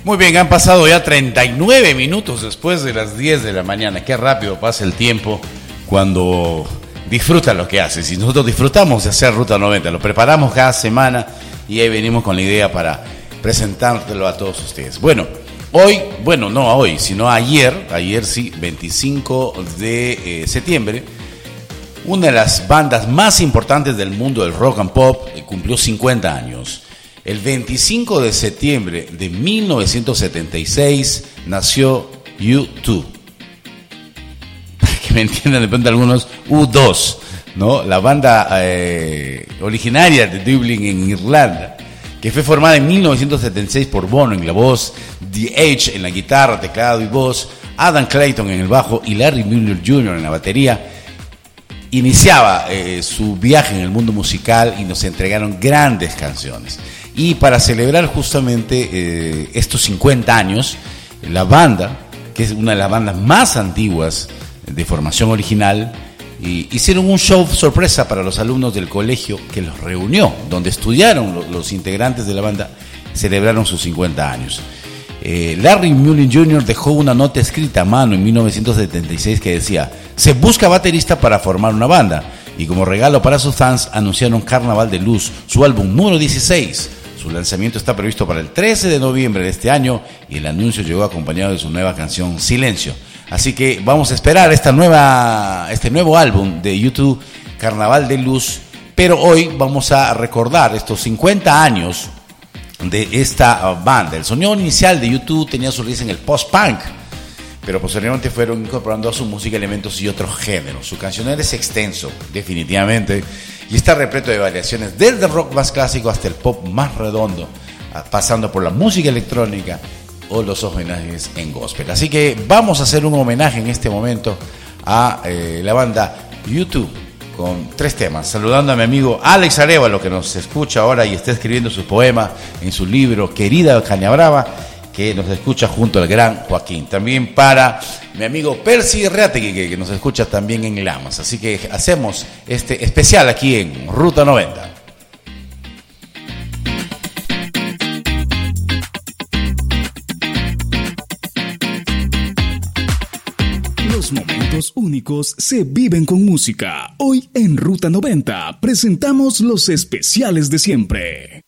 Muy bien, han pasado ya 39 minutos después de las 10 de la mañana. Qué rápido pasa el tiempo cuando disfrutas lo que haces. Y nosotros disfrutamos de hacer Ruta 90. Lo preparamos cada semana y ahí venimos con la idea para presentártelo a todos ustedes. Bueno, no hoy, sino ayer sí, 25 de septiembre, una de las bandas más importantes del mundo del rock and pop cumplió 50 años. El 25 de septiembre de 1976 nació U2. Para que me entiendan de pronto algunos, U2, ¿no? La banda originaria de Dublín en Irlanda, que fue formada en 1976 por Bono en la voz, The Edge en la guitarra, teclado y voz, Adam Clayton en el bajo y Larry Mullen Jr. en la batería. Iniciaba su viaje en el mundo musical y nos entregaron grandes canciones. Y para celebrar justamente estos 50 años, la banda, que es una de las bandas más antiguas de formación original, hicieron un show sorpresa para los alumnos del colegio que los reunió, donde estudiaron los integrantes de la banda, celebraron sus 50 años. Larry Mullen Jr. dejó una nota escrita a mano en 1976 que decía: se busca baterista para formar una banda, y como regalo para sus fans anunciaron Carnaval de Luz, su álbum número 16. Su lanzamiento está previsto para el 13 de noviembre de este año y el anuncio llegó acompañado de su nueva canción Silencio. Así que vamos a esperar este nuevo álbum de U2, Carnaval de Luz, pero hoy vamos a recordar estos 50 años de esta banda. El sonido inicial de U2 tenía su raíz en el post-punk, pero posteriormente fueron incorporando a su música elementos y otros géneros. Su cancionero es extenso, definitivamente, y está repleto de variaciones, desde el rock más clásico hasta el pop más redondo, pasando por la música electrónica o los homenajes en gospel. Así que vamos a hacer un homenaje en este momento a la banda U2 con 3 temas, saludando a mi amigo Alex Arevalo, que nos escucha ahora y está escribiendo su poema en su libro Querida Cañabrava, que nos escucha junto al gran Joaquín. También para mi amigo Percy Reategui, que nos escucha también en Lamas. Así que hacemos este especial aquí en Ruta 90. Los momentos únicos se viven con música. Hoy en Ruta 90 presentamos los especiales de siempre.